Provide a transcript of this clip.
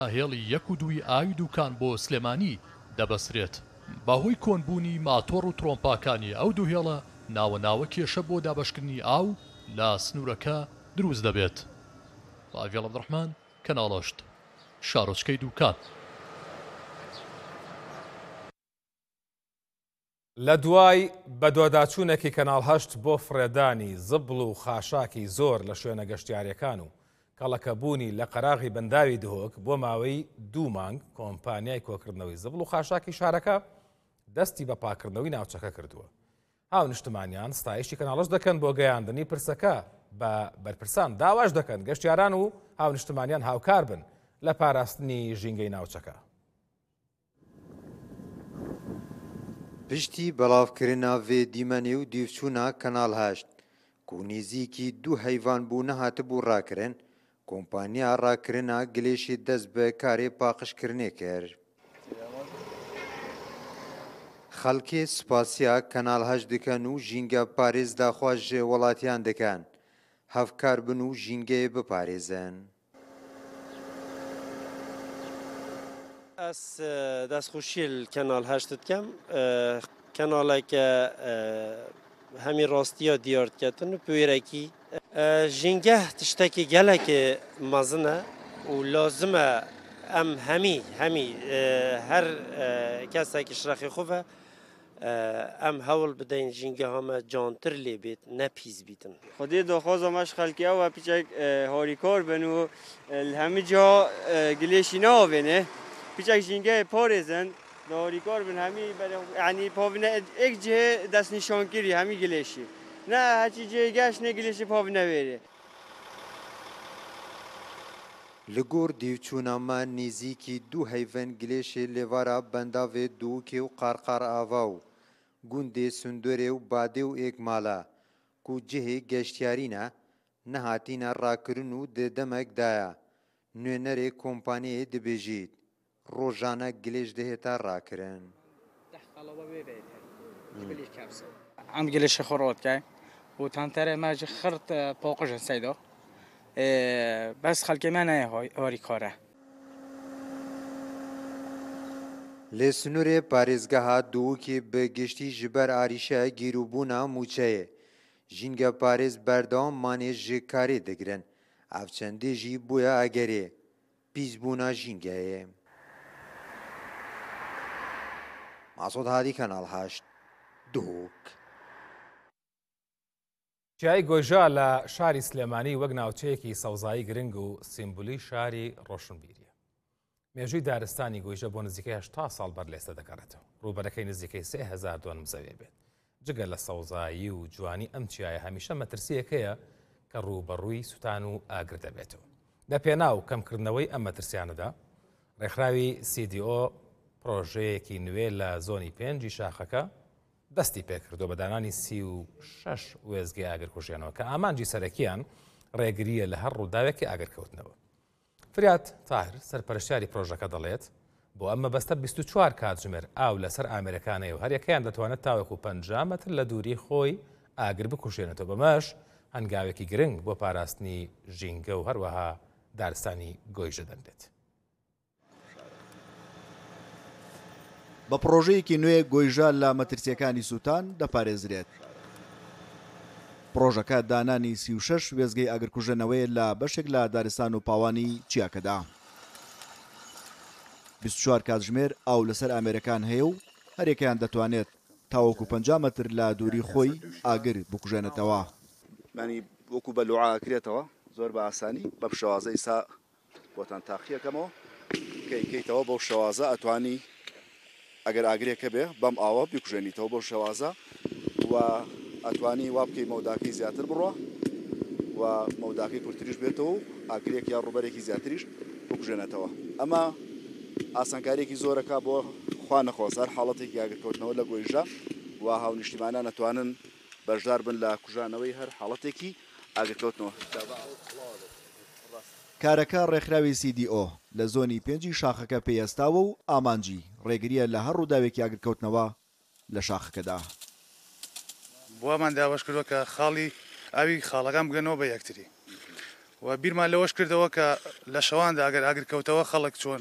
هێڵی 1 و 2 ئاوی دووکان بۆ سلێمانی دەبەسرێت. بەهۆی کۆنبوونی ماتۆڕ و ترۆمپاکانی ئەو دوو هێڵە ناوە کێشە بۆ دابەشکردنی ئاو لە سنوورەکە دروست دەبێت. ئاڤێڵ عەبدوڕەحمان کەناڵۆشت شارۆچکەی دووکان. لە دوای بەدواداچوونێکی کەناڵ 8 بۆ فرێدانی زبڵ و خاشاکی زۆر لە شوێنە گەشتیاریەکان و کەڵەکەبوونی لە قەراغی بەنداوی دهۆک بۆ ماوەی 2 مانگ کۆمپانیای کۆکردنەوەی زبڵ و خاشاکی شارەکە دەستی بە پاکردنەوەی ناوچەکە کردووە. هاو نیشتمانیان ستایشی کەناڵەش دەکەن بۆ گەیاندنی پرسەکە بە بەرپرسان داواش دەکەن گەشتیاران و هاو نیشتمانیان هاوکار بن لە پاراستنی ژینگەی ناوچەکە. پشتی بەڵاوکردنا vê dîmenê û dîvçûna Kanal 8 ku nêzîkî 2 heyvan bû nehatibû rakirin, kompanya rakirina gilêşê dest bi karê paqijkirinê kir. Xelkê spasiya Kanal 8 dikin û jînga parêz daxwaz ji welatiyan dikin. Hevkar bin û jîngeyê biparêzin. Ez destxweşiyê li Kanal 8 dikim. Kanaleke hemî rastiya diyar diketin û pêrekî jîngeh tiştekî gelekê mezin e û lazim e em hemî her kesekî ji rexê xwe ve em hewl bidin jîngeha me cantir lê bêt ne pîz bîtin. Xwedê daxwaza me ji xelkê ew e piçek harîkar bin û li hemî ciha gilêşî neavêne. Piçek jîngehê parêzin harîkar bin hemî yanî pavîne ek cihê destnîşankirî hemî gilêşî. Ne heçî cihê geş ne gilêşî pavîne wêrê. Li gor dîvçûna me nêzîkî 2 heyvan gilêşê lêvara bendavê Dûkê û Qarqar Ava û gundê Sundurê û Badê û Êkmala ku cihê geştyarî ne nehatîne rakirin û di demek daya. Nûnerê kompanyayê dibêjît rojane gilêş dihêta rakirin. Em gilêşê xwe rotke û tenterê me ji xirt paqijin seyda. Bes xelkê me neye harîkar e. Lê Snûrê parêzgeha Dûkê bi giştî ji ber arîşeya gîrûbûna mûçeyê. Jînga parêz berdewam manê ji karê digirin. Ev çendê jî bûye egerê. Pîzbûna jîngeyê. Masud Hadî Kanal 8 Dûk. چیای گۆیژا لە شاری سلێمانی وەک ناوچەیەکی سەوزایی گرنگ و سیمبولی شاری ڕۆشنبیریە. مێژووی دارستانی گۆیژە بۆ نزیکەی 80 ساڵ بەرلێستە دەکەڕێتەوە. ڕووبەرەکەی نزیکەی 3000 دوانم زەوێ بێت. جگە لە سەوزایی و جوانی ئەم چیایە هەمیشە مەترسیەکەیە کە ڕووبەڕووی سوتان و ئاگر دەبێتەوە. لە پێناو کەمکردنەوەی ئەم مەترسیانەدا ڕێکخراوی CDO پرۆژەیەکی نوێ لە زۆنی 5 شاخەکە دەستی پێکردو بە دانانی 36 وێزگەی ئاگرکوژێنەوە کە ئامانجی سەرەکیان ڕێگریە لە هەر ڕووداوێکی ئاگرکەوتنەوە. فریات تاهر سەرپەرشتیاری پرۆژەکە دەڵێت بۆ ئەمە بەستە 24 کاتژمێر ئاو لەسەر ئامێرەکانەیە و هەریەکەیان دەتوانێت تاوەکو 50 مەتر لە دووری خۆی ئاگر بکوژێنێتەوە. بەمەش هەنگاوێکی گرنگ بۆ پاراستنی ژینگە و هەروەها دارستانی گۆیژە دەندێت. بە پرۆژەیەکی نوێ گۆیژە لە مەترسیەکانی سووتان دەپارێزرێت. پرۆژەکە دانانی 36 وێزگەی ئاگرکوژێنەوەی لە بەشێک لە دارستان و پاوانی چیاکەدا. 24 کاتژمێر ئاو لەسەر ئامێرەکان هەیە و هەرێکیان دەتوانێت تاوەکو 50 مەتر لە دووری خۆی ئاگر بکوژێنێتەوە. مانی وەکو بە لوعاکرێتەوە زۆر بە ئاسانی بە شێوازەی سا بۆتان تاقیەکەمەوە کەیکەیتەوە بەو شێوازە ئەتوانی ئەگەر ئاگرێکە بێ بەم ئاوە بیکوژێنیتەوە بۆ شێوازە و ئەتوانی وا بکەی مەوداکەی زیاتر بڕوە و مەوداکەی کورتتریش بێتەوە و ئاگرێک یا ڕوبەرێکی زیاتریش بکوژێنێتەوە. ئەمە ئاسانکاریێکی زۆرەکە بۆ خوا نەخۆسەر حاڵەتێکی ئاگرکەوتنەوە لە گۆیژە و هاو نیشتیمانان ئەتوانن بەشدار بن لە کوژانەوەی هەر حاڵەتێکی ئاگرکەوتنەوە. کارەکە ڕێکخراوی CDO لە زۆنی 5 شاخەکە پێیەستاوە و ئامانجی ڕێگریە لە هەر ڕووداوێکی ئاگرکەوتنەوە لە شاخەکەدا. بۆمان داواش کردووە کە خاڵی ئاوی خاڵەکان بگەنەوە بە یەکتری و بیرمان لەوەش کردەوە کە لە شەواندا ئەگەر ئاگرکەوتەوە خەڵک چۆن